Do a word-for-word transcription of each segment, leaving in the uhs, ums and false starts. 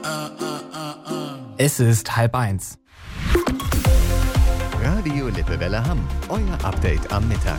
Es ist halb eins. Radio Lippewelle Hamm, euer Update am Mittag.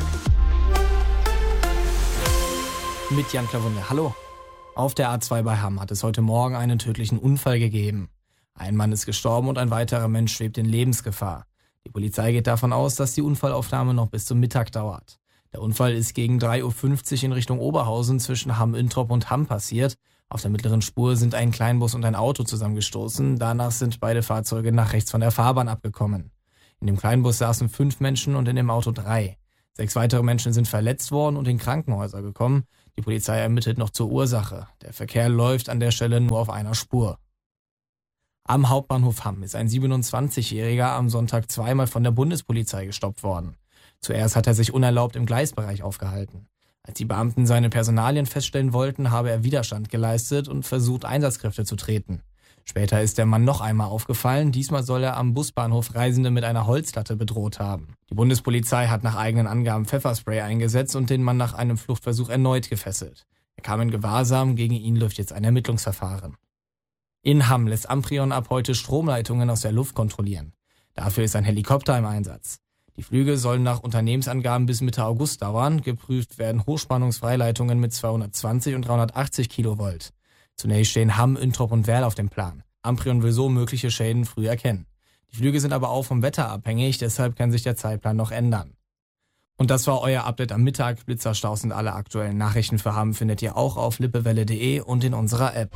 Mit Jan Klawunde. Hallo. Auf der A zwei bei Hamm hat es heute Morgen einen tödlichen Unfall gegeben. Ein Mann ist gestorben und ein weiterer Mensch schwebt in Lebensgefahr. Die Polizei geht davon aus, dass die Unfallaufnahme noch bis zum Mittag dauert. Der Unfall ist gegen drei Uhr fünfzig in Richtung Oberhausen zwischen Hamm-Üntrop und Hamm passiert. Auf der mittleren Spur sind ein Kleinbus und ein Auto zusammengestoßen. Danach sind beide Fahrzeuge nach rechts von der Fahrbahn abgekommen. In dem Kleinbus saßen fünf Menschen und in dem Auto drei. Sechs weitere Menschen sind verletzt worden und in Krankenhäuser gekommen. Die Polizei ermittelt noch zur Ursache. Der Verkehr läuft an der Stelle nur auf einer Spur. Am Hauptbahnhof Hamm ist ein siebenundzwanzigjähriger am Sonntag zweimal von der Bundespolizei gestoppt worden. Zuerst hat er sich unerlaubt im Gleisbereich aufgehalten. Als die Beamten seine Personalien feststellen wollten, habe er Widerstand geleistet und versucht, Einsatzkräfte zu treten. Später ist der Mann noch einmal aufgefallen. Diesmal soll er am Busbahnhof Reisende mit einer Holzlatte bedroht haben. Die Bundespolizei hat nach eigenen Angaben Pfefferspray eingesetzt und den Mann nach einem Fluchtversuch erneut gefesselt. Er kam in Gewahrsam, gegen ihn läuft jetzt ein Ermittlungsverfahren. In Hamm lässt Amprion ab heute Stromleitungen aus der Luft kontrollieren. Dafür ist ein Helikopter im Einsatz. Die Flüge sollen nach Unternehmensangaben bis Mitte August dauern. Geprüft werden Hochspannungsfreileitungen mit zweihundertzwanzig und dreihundertachtzig Kilovolt. Zunächst stehen Hamm, Üntrop und Werl auf dem Plan. Amprion will so mögliche Schäden früh erkennen. Die Flüge sind aber auch vom Wetter abhängig, deshalb kann sich der Zeitplan noch ändern. Und das war euer Update am Mittag. Blitzerstaus und alle aktuellen Nachrichten für Hamm findet ihr auch auf lippewelle punkt de und in unserer App.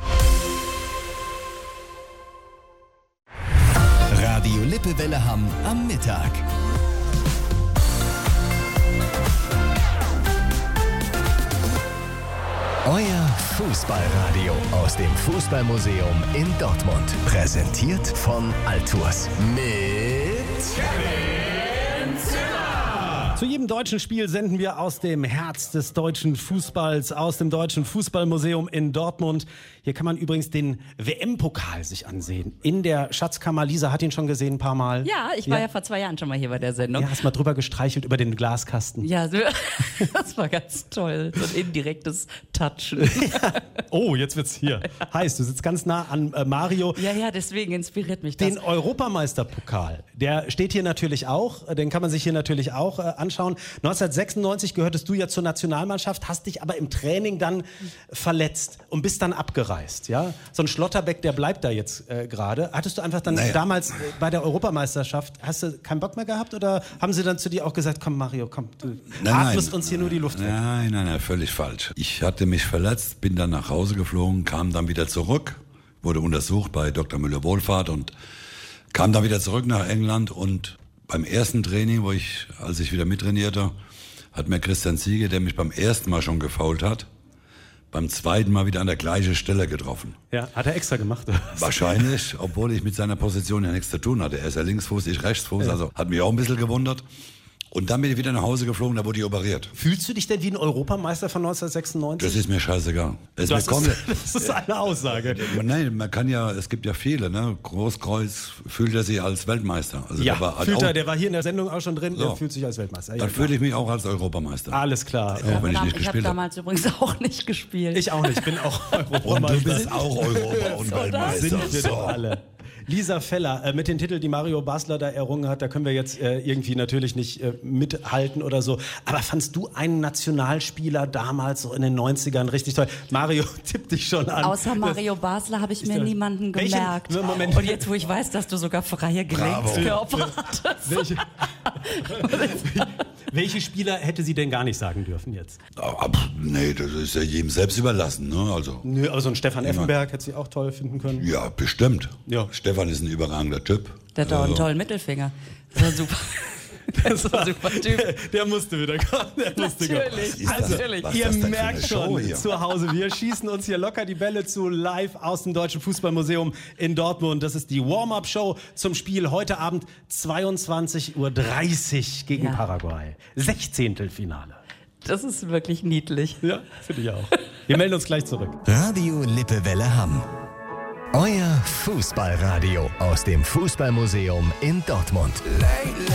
Radio Lippewelle Hamm am Mittag. Euer Fußballradio aus dem Fußballmuseum in Dortmund. Präsentiert von Altours. Mit Kevin Zimmer. Zu jedem deutschen Spiel senden wir aus dem Herz des deutschen Fußballs, aus dem Deutschen Fußballmuseum in Dortmund. Hier kann man übrigens den W M-Pokal sich ansehen. In der Schatzkammer. Lisa hat ihn schon gesehen ein paar Mal. Ja, ich war ja, ja vor zwei Jahren schon mal hier bei der Sendung. Ja, hast mal drüber gestreichelt über den Glaskasten. Ja, so, das war ganz toll. So ein indirektes Touchen. Ja. Oh, jetzt wird's hier ja. heiß. Du sitzt ganz nah an äh, Mario. Ja, ja, deswegen inspiriert mich das. Den Europameisterpokal, der steht hier natürlich auch. Den kann man sich hier natürlich auch äh, anschauen. neunzehnhundertsechsundneunzig gehörtest du ja zur Nationalmannschaft, hast dich aber im Training dann verletzt und bist dann abgereist. Ja? So ein Schlotterbeck, der bleibt da jetzt äh, gerade. Hattest du einfach dann naja. damals äh, bei der Europameisterschaft, hast du keinen Bock mehr gehabt oder haben sie dann zu dir auch gesagt, komm Mario, komm, du nein, atmest nein. uns hier nur die Luft weg? Nein, nein, nein, völlig falsch. Ich hatte mich verletzt, bin dann nach Hause geflogen, kam dann wieder zurück, wurde untersucht bei Doktor Müller-Wohlfahrt und kam dann wieder zurück nach England und beim ersten Training, wo ich, als ich wieder mittrainierte, hat mir Christian Ziege, der mich beim ersten Mal schon gefoult hat, beim zweiten Mal wieder an der gleichen Stelle getroffen. Ja, hat er extra gemacht? Oder? Wahrscheinlich, obwohl ich mit seiner Position ja nichts zu tun hatte. Er ist ja Linksfuß, ich Rechtsfuß, ja. Also hat mich auch ein bisschen gewundert. Und dann bin ich wieder nach Hause geflogen, da wurde ich operiert. Fühlst du dich denn wie ein Europameister von neunzehnhundertsechsundneunzig? Das ist mir scheißegal. Das, das, ist, das ist eine Aussage. Nein, man kann ja, es gibt ja viele, ne? Großkreuz fühlt er sich als Weltmeister. Also ja, der war, fühlt auch, er, der war hier in der Sendung auch schon drin, so. Der fühlt sich als Weltmeister. Ja, dann fühle ich mich auch als Europameister. Alles klar. Ja, auch wenn ich nicht ich gespielt habe damals übrigens auch nicht gespielt. Ich auch nicht, ich bin auch Europameister. Und du bist auch Europa- und Weltmeister. Sind wir doch alle. Lisa Feller, äh, mit den Titeln, die Mario Basler da errungen hat, da können wir jetzt äh, irgendwie natürlich nicht äh, mithalten oder so. Aber fandst du einen Nationalspieler damals so in den neunzigern richtig toll? Mario tippt dich schon an. Außer Mario Basler habe ich mir niemanden gemerkt. Welchen, Moment. Und jetzt, wo ich weiß, dass du sogar freie Gelenkskörper hattest. Welche, welche Spieler hätte sie denn gar nicht sagen dürfen jetzt? Aber, nee, das ist ja jedem selbst überlassen. Ne? Also, Nö, aber so ein Stefan Effenberg hätte sie auch toll finden können. Ja, bestimmt. Ja. Stefan ist ein überragender Typ. Der hat auch einen tollen Mittelfinger. Das war super. Das war super Typ. Der, der musste wieder kommen. Der musste natürlich, kommen. Also, natürlich. Ihr merkt schon zu Hause, wir schießen uns hier locker die Bälle zu, live aus dem Deutschen Fußballmuseum in Dortmund. Das ist die Warm-Up-Show zum Spiel heute Abend zweiundzwanzig Uhr dreißig gegen ja. Paraguay. Sechzehntelfinale. Das ist wirklich niedlich. Ja, finde ich auch. Wir melden uns gleich zurück. Radio Lippewelle Hamm. Euer Fußballradio aus dem Fußballmuseum in Dortmund.